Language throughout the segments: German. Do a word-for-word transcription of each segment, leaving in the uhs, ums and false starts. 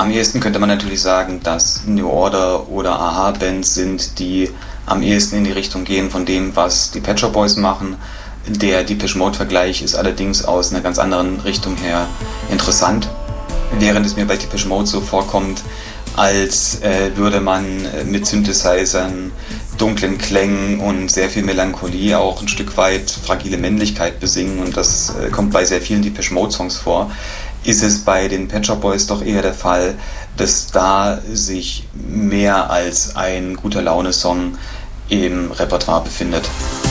Am ehesten könnte man natürlich sagen, dass New Order oder a-ha Bands sind, die am ehesten in die Richtung gehen von dem, was die Pet Shop Boys machen. Der Depeche Mode Vergleich ist allerdings aus einer ganz anderen Richtung her interessant, während es mir bei Depeche Mode so vorkommt, als äh, würde man mit Synthesizern, dunklen Klängen und sehr viel Melancholie auch ein Stück weit fragile Männlichkeit besingen, und das äh, kommt bei sehr vielen Depeche Mode Songs vor. Ist es bei den Pet Shop Boys doch eher der Fall, dass da sich mehr als ein guter Laune-Song im Repertoire befindet.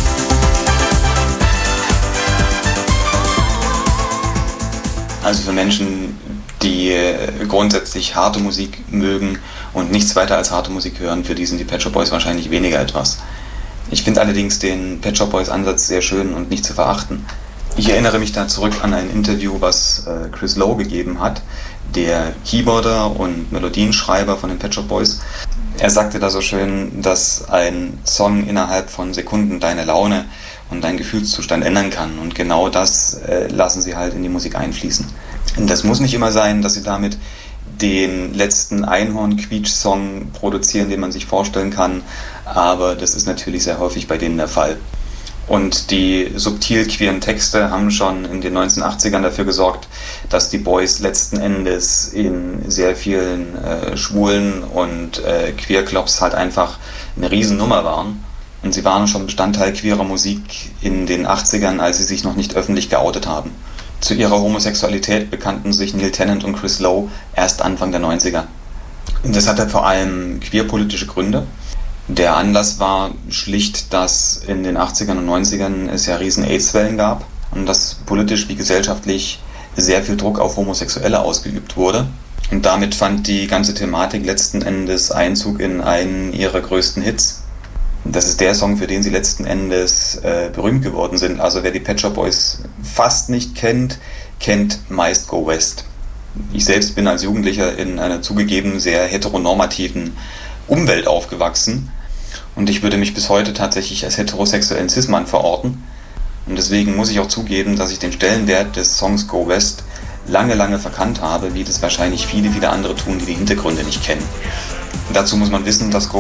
Also für Menschen, die grundsätzlich harte Musik mögen und nichts weiter als harte Musik hören, für die sind die Pet Shop Boys wahrscheinlich weniger etwas. Ich finde allerdings den Pet Shop Boys Ansatz sehr schön und nicht zu verachten. Ich erinnere mich da zurück an ein Interview, was äh, Chris Lowe gegeben hat, der Keyboarder und Melodienschreiber von den Pet Shop Boys. Er sagte da so schön, dass ein Song innerhalb von Sekunden deine Laune und deinen Gefühlszustand ändern kann, und genau das äh, lassen sie halt in die Musik einfließen. Und das muss nicht immer sein, dass sie damit den letzten Einhorn-Quietsch-Song produzieren, den man sich vorstellen kann, aber das ist natürlich sehr häufig bei denen der Fall. Und die subtil queeren Texte haben schon in den neunzehnhundertachtzigern dafür gesorgt, dass die Boys letzten Endes in sehr vielen äh, schwulen und äh, Queerclubs halt einfach eine Riesennummer waren. Und sie waren schon Bestandteil queerer Musik in den achtzigern, als sie sich noch nicht öffentlich geoutet haben. Zu ihrer Homosexualität bekannten sich Neil Tennant und Chris Lowe erst Anfang der neunziger. Und das hatte vor allem queerpolitische Gründe. Der Anlass war schlicht, dass in den achtzigern und neunzigern es ja riesen AIDS-Wellen gab und dass politisch wie gesellschaftlich sehr viel Druck auf Homosexuelle ausgeübt wurde. Und damit fand die ganze Thematik letzten Endes Einzug in einen ihrer größten Hits. Das ist der Song, für den sie letzten Endes äh, berühmt geworden sind. Also wer die Pet Shop Boys fast nicht kennt, kennt meist Go West. Ich selbst bin als Jugendlicher in einer zugegeben sehr heteronormativen Umwelt aufgewachsen, und ich würde mich bis heute tatsächlich als heterosexuellen Cis-Mann verorten. Und deswegen muss ich auch zugeben, dass ich den Stellenwert des Songs Go West lange, lange verkannt habe, wie das wahrscheinlich viele, viele andere tun, die die Hintergründe nicht kennen. Dazu muss man wissen, dass Go